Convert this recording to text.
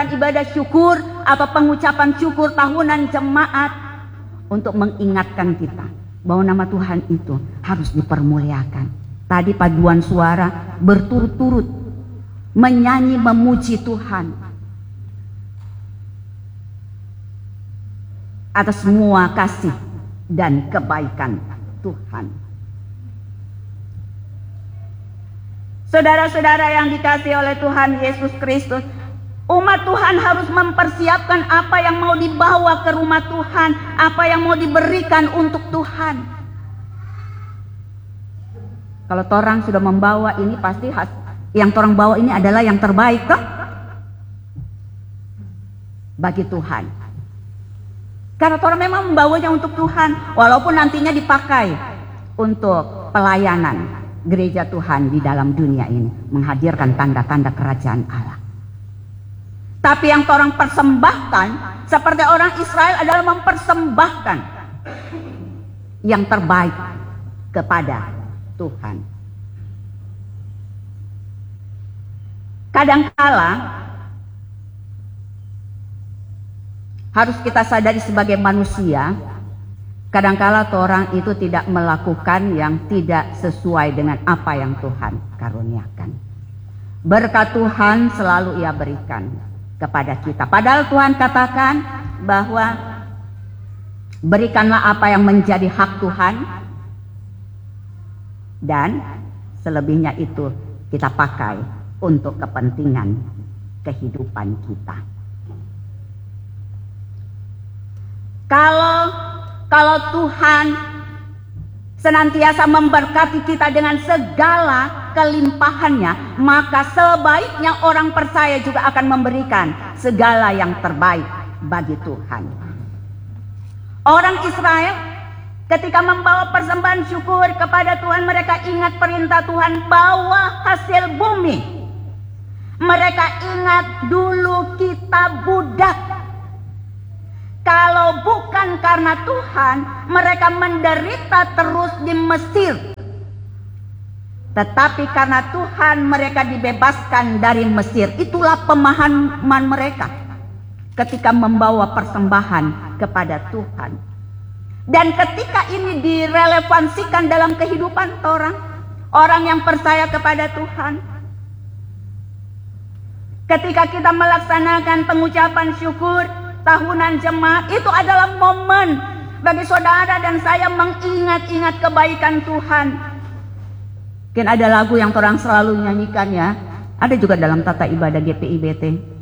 melaksanakan ibadah syukur atau pengucapan syukur tahunan jemaat untuk mengingatkan kita bahwa nama Tuhan itu harus dipermuliakan. Tadi paduan suara berturut-turut menyanyi memuji Tuhan atas semua kasih dan kebaikan Tuhan. Saudara-saudara yang dikasihi oleh Tuhan Yesus Kristus, umat Tuhan harus mempersiapkan apa yang mau dibawa ke rumah Tuhan, apa yang mau diberikan untuk Tuhan. Kalau torang sudah membawa ini, pasti yang torang bawa ini adalah yang terbaik toh? Bagi Tuhan. Karena torang memang membawanya untuk Tuhan, walaupun nantinya dipakai untuk pelayanan gereja Tuhan di dalam dunia ini, menghadirkan tanda-tanda kerajaan Allah. Tapi yang orang persembahkan seperti orang Israel adalah mempersembahkan yang terbaik kepada Tuhan. Kadangkala harus kita sadari sebagai manusia, kadangkala orang itu tidak melakukan yang tidak sesuai dengan apa yang Tuhan karuniakan. Berkat Tuhan selalu Ia berikan kepada kita. Padahal Tuhan katakan bahwa berikanlah apa yang menjadi hak Tuhan, dan selebihnya itu kita pakai untuk kepentingan kehidupan kita. Kalau Tuhan senantiasa memberkati kita dengan segala kelimpahannya, maka sebaiknya orang percaya juga akan memberikan segala yang terbaik bagi Tuhan. Orang Israel ketika membawa persembahan syukur kepada Tuhan, mereka ingat perintah Tuhan, bawa hasil bumi. Mereka ingat dulu kita budak. Kalau bukan karena Tuhan, mereka menderita terus di Mesir. Tetapi karena Tuhan, mereka dibebaskan dari Mesir. Itulah pemahaman mereka ketika membawa persembahan kepada Tuhan. Dan ketika ini direlevansikan dalam kehidupan orang yang percaya kepada Tuhan, ketika kita melaksanakan pengucapan syukur tahunan jemaat, itu adalah momen bagi saudara dan saya mengingat-ingat kebaikan Tuhan. Mungkin ada lagu yang orang selalu nyanyikan ya, ada juga dalam tata ibadah GPIBT.